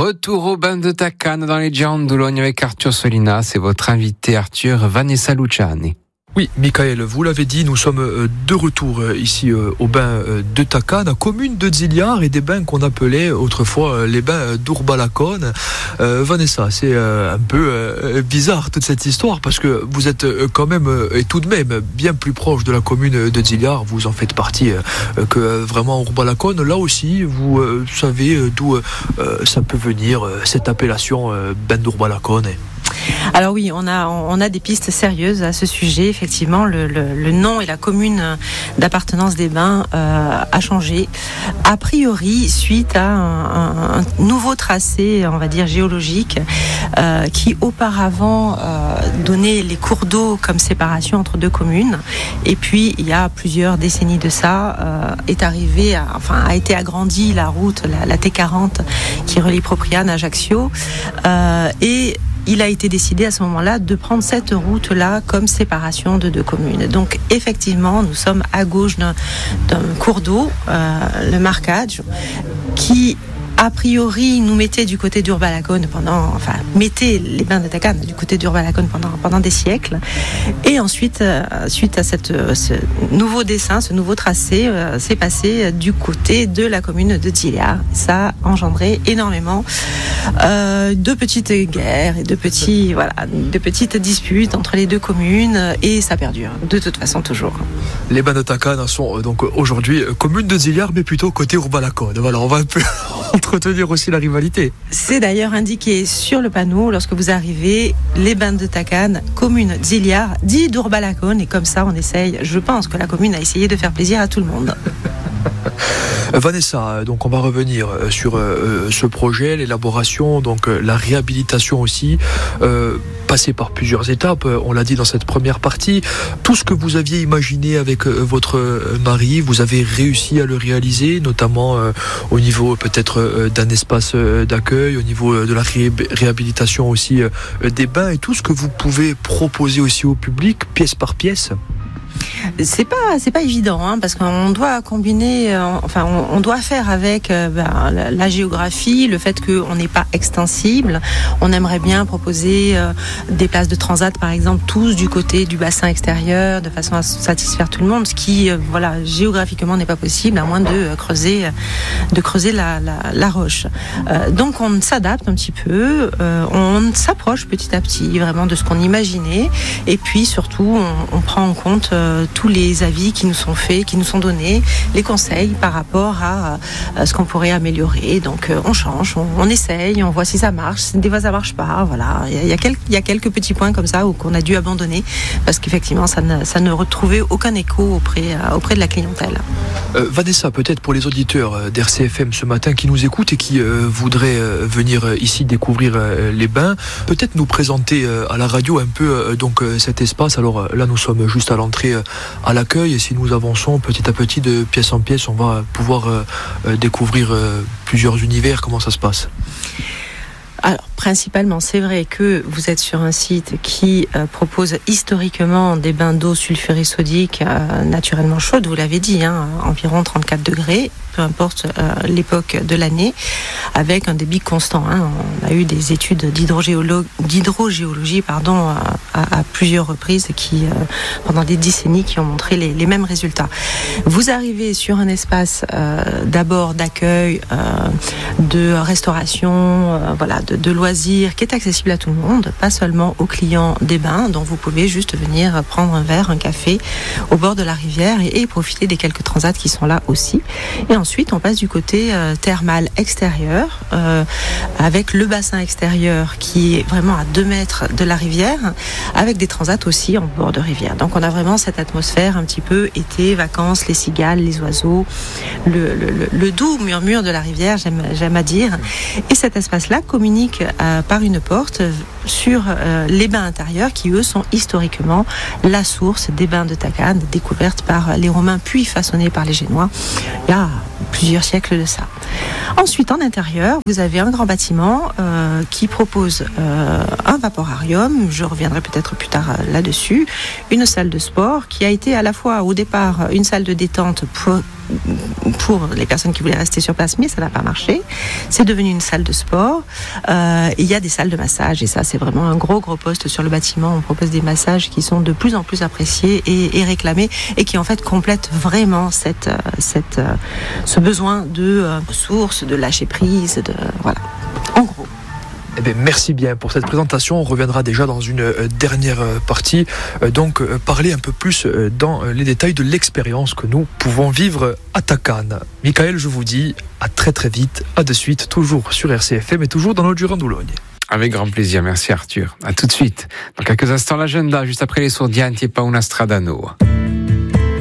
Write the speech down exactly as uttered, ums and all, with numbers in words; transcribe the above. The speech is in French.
Retour au bain de Tacane dans les Giants d'Oulogne avec Arthur Solina. C'est votre invité Arthur, Vanessa Luciani. Oui, Michael, vous l'avez dit, nous sommes de retour ici au bain de Tacane, commune de Ziliar, et des bains qu'on appelait autrefois les bains d'Urbalacone. Euh, Vanessa, c'est un peu bizarre toute cette histoire parce que vous êtes quand même, et tout de même, bien plus proche de la commune de Ziliar. Vous en faites partie que vraiment Urbalacone. Là aussi, vous savez d'où ça peut venir cette appellation bain d'Urbalacone. Alors oui, on a on a des pistes sérieuses à ce sujet. Effectivement, le, le, le nom et la commune d'appartenance des bains euh, a changé. A priori, suite à un, un, un nouveau tracé, on va dire géologique, euh, qui auparavant euh, donnait les cours d'eau comme séparation entre deux communes. Et puis, il y a plusieurs décennies de ça, euh, est arrivé, à, enfin, a été agrandie la route, la, la T quarante, qui relie Propriane à Ajaccio, euh, et il a été décidé à ce moment-là de prendre cette route-là comme séparation de deux communes. Donc effectivement, nous sommes à gauche d'un, d'un cours d'eau, euh, le Marcage, qui a priori nous mettait du côté d'Urbalacone pendant, enfin mettait les bains de Tacane du côté d'Urbalacone pendant pendant des siècles. Et ensuite, euh, suite à cette euh, ce nouveau dessin, ce nouveau tracé, euh, c'est passé du côté de la commune de Ziliar. Ça a engendré énormément euh, de petites guerres et de petits voilà, de petites disputes entre les deux communes, et ça perdure de toute façon toujours. Les bains de Tacane sont donc aujourd'hui commune de Ziliar, mais plutôt côté Urbalacone. Voilà, on va un peu entretenir aussi la rivalité. C'est d'ailleurs indiqué sur le panneau lorsque vous arrivez, les bains de Tacane, commune Ziliar, dit d'Urbalacone, et comme ça on essaye, je pense que la commune a essayé de faire plaisir à tout le monde. Vanessa, donc on va revenir sur euh, ce projet, l'élaboration, donc euh, la réhabilitation aussi, euh, passé par plusieurs étapes, on l'a dit dans cette première partie. Tout ce que vous aviez imaginé avec euh, votre mari, vous avez réussi à le réaliser, notamment euh, au niveau peut-être euh, d'un espace euh, d'accueil, au niveau euh, de la ré- réhabilitation aussi euh, des bains, et tout ce que vous pouvez proposer aussi au public, pièce par pièce. C'est pas, c'est pas évident, hein, parce qu'on doit combiner, euh, enfin, on, on doit faire avec euh, ben, la, la géographie, le fait qu'on n'est pas extensible. On aimerait bien proposer euh, des places de transat, par exemple, tous du côté du bassin extérieur, de façon à satisfaire tout le monde, ce qui, euh, voilà, géographiquement n'est pas possible, à moins de euh, creuser, de creuser la, la, la roche. Euh, donc, on s'adapte un petit peu, euh, on s'approche petit à petit, vraiment, de ce qu'on imaginait, et puis surtout, on, on prend en compte euh, tous les avis qui nous sont faits, qui nous sont donnés, les conseils par rapport à, à ce qu'on pourrait améliorer. Donc euh, on change, on, on essaye, on voit si ça marche. Des fois ça marche pas. Voilà, il y a, il y a quelques, il y a quelques petits points comme ça où qu'on a dû abandonner parce qu'effectivement ça ne, ça ne retrouvait aucun écho auprès, euh, auprès de la clientèle. Euh, Vanessa, peut-être pour les auditeurs d'R C F M ce matin qui nous écoutent et qui euh, voudraient euh, venir ici découvrir euh, les bains, peut-être nous présenter euh, à la radio un peu euh, donc euh, cet espace. Alors là nous sommes juste à l'entrée à l'accueil, et si nous avançons petit à petit de pièce en pièce, on va pouvoir euh, découvrir euh, plusieurs univers. Comment ça se passe ? Alors, principalement, c'est vrai que vous êtes sur un site qui euh, propose historiquement des bains d'eau sulfurée sodique euh, naturellement chaude, vous l'avez dit, hein, environ trente-quatre degrés, peu importe euh, l'époque de l'année, avec un débit constant. Hein. On a eu des études d'hydrogéolo- d'hydrogéologie pardon, à, à, à plusieurs reprises, qui, euh, pendant des décennies, qui ont montré les, les mêmes résultats. Vous arrivez sur un espace euh, d'abord d'accueil, euh, de restauration, euh, voilà, de de loisirs, qui est accessible à tout le monde, pas seulement aux clients des bains, dont vous pouvez juste venir prendre un verre, un café au bord de la rivière et, et profiter des quelques transats qui sont là aussi. Et ensuite, on passe du côté euh, thermal extérieur, euh, avec le bassin extérieur qui est vraiment à deux mètres de la rivière, avec des transats aussi en bord de rivière. Donc on a vraiment cette atmosphère un petit peu été, vacances, les cigales, les oiseaux, le, le, le, le doux murmure de la rivière, j'aime, j'aime à dire. Et cet espace-là communique Euh, par une porte sur euh, les bains intérieurs qui, eux, sont historiquement la source des bains de Tacane, découverte par les Romains puis façonnée par les Génois il y a plusieurs siècles de ça. Ensuite, en intérieur, vous avez un grand bâtiment euh, euh, qui propose euh, un vaporarium, je reviendrai peut-être plus tard euh, là-dessus, une salle de sport qui a été à la fois au départ une salle de détente pour, pour les personnes qui voulaient rester sur place, mais ça n'a pas marché. C'est devenu une salle de sport. Euh, il y a des salles de massage et ça c'est vraiment un gros gros poste sur le bâtiment. On propose des massages qui sont de plus en plus appréciés et, et réclamés et qui en fait complètent vraiment cette, cette, ce besoin de euh, ressources, de lâcher prise, de voilà. En gros. Eh bien, merci bien pour cette présentation. On reviendra déjà dans une euh, dernière euh, partie. Euh, donc, euh, parler un peu plus euh, dans euh, les détails de l'expérience que nous pouvons vivre à Takane. Michael, je vous dis à très très vite. À de suite, toujours sur R C F M et toujours dans notre Durand-Doulogne. Avec grand plaisir. Merci Arthur. À tout de suite. Dans quelques instants, l'agenda, juste après les sourds d'Ianti et Pauna Stradano.